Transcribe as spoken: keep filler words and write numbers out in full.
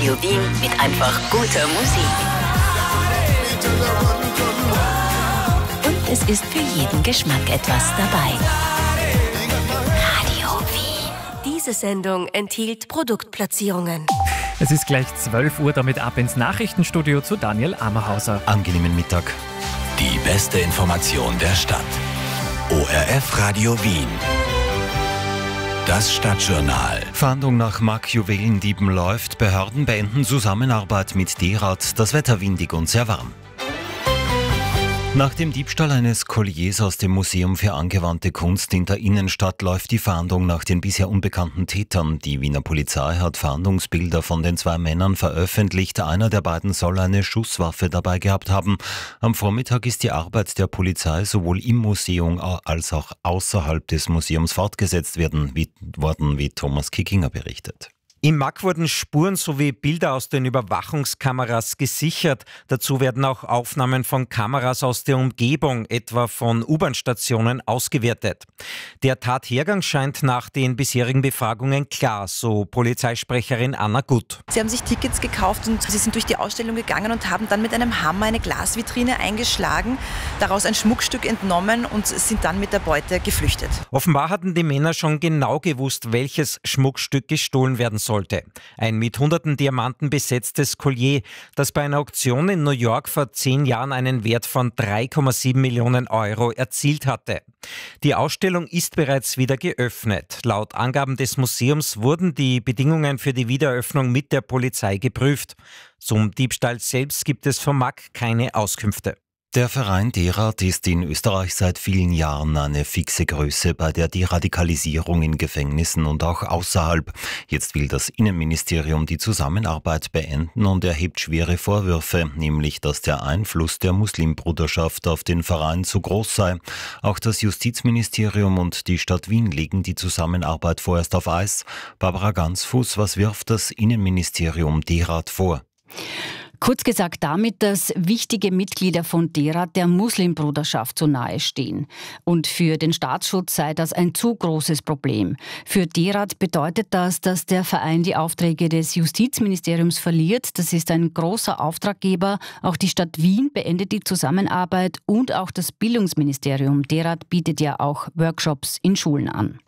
Radio Wien mit einfach guter Musik. Und es ist für jeden Geschmack etwas dabei. Radio Wien. Diese Sendung enthielt Produktplatzierungen. Es ist gleich zwölf Uhr, damit ab ins Nachrichtenstudio zu Daniel Ammerhauser. Angenehmen Mittag. Die beste Information der Stadt. O R F Radio Wien. Das Stadtjournal. Fahndung nach Mark-Juwelendieben läuft. Behörden beenden Zusammenarbeit mit D-Rad. Das Wetter windig und sehr warm. Nach dem Diebstahl eines Colliers aus dem Museum für angewandte Kunst in der Innenstadt läuft die Fahndung nach den bisher unbekannten Tätern. Die Wiener Polizei hat Fahndungsbilder von den zwei Männern veröffentlicht. Einer der beiden soll eine Schusswaffe dabei gehabt haben. Am Vormittag ist die Arbeit der Polizei sowohl im Museum als auch außerhalb des Museums fortgesetzt werden, wie, worden, wie Thomas Kickinger berichtet. Im M A K wurden Spuren sowie Bilder aus den Überwachungskameras gesichert. Dazu werden auch Aufnahmen von Kameras aus der Umgebung, etwa von U-Bahn-Stationen, ausgewertet. Der Tathergang scheint nach den bisherigen Befragungen klar, so Polizeisprecherin Anna Gut. Sie haben sich Tickets gekauft und sie sind durch die Ausstellung gegangen und haben dann mit einem Hammer eine Glasvitrine eingeschlagen, daraus ein Schmuckstück entnommen und sind dann mit der Beute geflüchtet. Offenbar hatten die Männer schon genau gewusst, welches Schmuckstück gestohlen werden soll. Ein mit hunderten Diamanten besetztes Collier, das bei einer Auktion in New York vor zehn Jahren einen Wert von drei Komma sieben Millionen Euro erzielt hatte. Die Ausstellung ist bereits wieder geöffnet. Laut Angaben des Museums wurden die Bedingungen für die Wiedereröffnung mit der Polizei geprüft. Zum Diebstahl selbst gibt es vom M A K keine Auskünfte. Der Verein D-Rad ist in Österreich seit vielen Jahren eine fixe Größe bei der Deradikalisierung in Gefängnissen und auch außerhalb. Jetzt will das Innenministerium die Zusammenarbeit beenden und erhebt schwere Vorwürfe, nämlich dass der Einfluss der Muslimbruderschaft auf den Verein zu groß sei. Auch das Justizministerium und die Stadt Wien legen die Zusammenarbeit vorerst auf Eis. Barbara Gansfuß, was wirft das Innenministerium D-Rad vor? Kurz gesagt damit, dass wichtige Mitglieder von D-Rad der Muslimbruderschaft so nahe stehen. Und für den Staatsschutz sei das ein zu großes Problem. Für D-Rad bedeutet das, dass der Verein die Aufträge des Justizministeriums verliert. Das ist ein großer Auftraggeber. Auch die Stadt Wien beendet die Zusammenarbeit und auch das Bildungsministerium. D-Rad bietet ja auch Workshops in Schulen an.